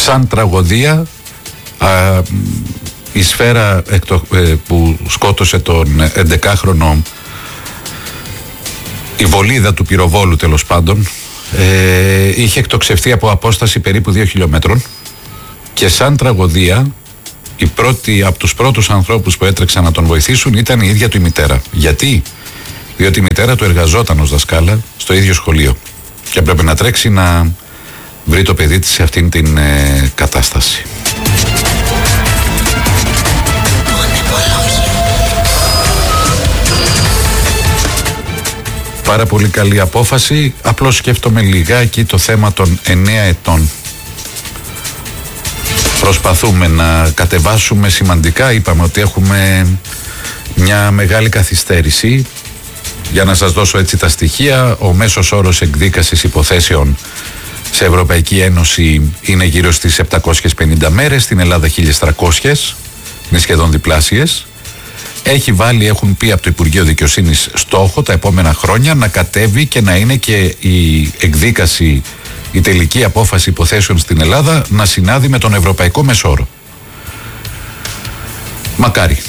σαν τραγωδία η σφαίρα που σκότωσε τον 11χρονο, η βολίδα του πυροβόλου τέλος πάντων, είχε εκτοξευθεί από απόσταση περίπου 2 χιλιόμετρων και σαν τραγωδία από τους πρώτους ανθρώπους που έτρεξαν να τον βοηθήσουν ήταν η ίδια του η μητέρα. Γιατί? Διότι η μητέρα του εργαζόταν ως δασκάλα στο ίδιο σχολείο και έπρεπε να τρέξει να βρει το παιδί της σε αυτήν την κατάσταση. Πάρα πολύ καλή απόφαση. Απλώς σκέφτομαι λιγάκι το θέμα των 9 ετών. Προσπαθούμε να κατεβάσουμε σημαντικά. Είπαμε ότι έχουμε μια μεγάλη καθυστέρηση. Για να σας δώσω έτσι τα στοιχεία, ο μέσος όρος εκδίκασης υποθέσεων σε Ευρωπαϊκή Ένωση είναι γύρω στις 750 μέρες, στην Ελλάδα 1300, είναι σχεδόν διπλάσιες. Έχουν πει από το Υπουργείο Δικαιοσύνης στόχο τα επόμενα χρόνια να κατέβει και να είναι και η εκδίκαση, η τελική απόφαση υποθέσεων στην Ελλάδα να συνάδει με τον ευρωπαϊκό μεσόρο. Μακάρι.